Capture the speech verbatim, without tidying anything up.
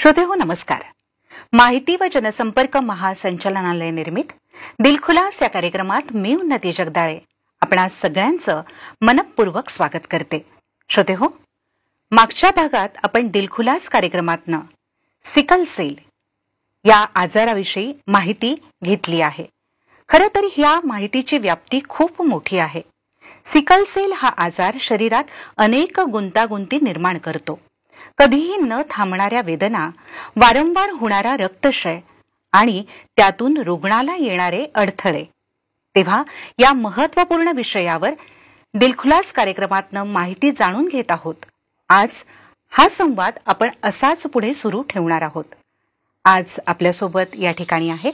श्रोतेहो नमस्कार. माहिती व जनसंपर्क महासंचालनालय निर्मित दिलखुलास या कार्यक्रमात मी उन्नती जगदाळे आपणा सगळ्यांचं मनपूर्वक स्वागत करते. श्रोतेहो, मागच्या भागात आपण दिलखुलास कार्यक्रमातनं सिकल सेल या आजाराविषयी माहिती घेतली आहे. खरं तर ह्या माहितीची व्याप्ती खूप मोठी आहे. सिकल सेल हा आजार शरीरात अनेक गुंतागुंती निर्माण करतो. कधीही न थांबणाऱ्या वेदना, वारंवार होणारा रक्तक्षय आणि त्यातून रुग्णाला येणारे अडथळे. तेव्हा या महत्त्वपूर्ण विषयावर दिलखुलास कार्यक्रमातनं माहिती जाणून घेत आहोत. आज हा संवाद आपण असाच पुढे सुरू ठेवणार आहोत. आज आपल्यासोबत या ठिकाणी आहे